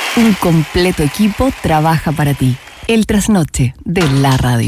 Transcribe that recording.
Un completo equipo trabaja para ti. El trasnoche de la radio.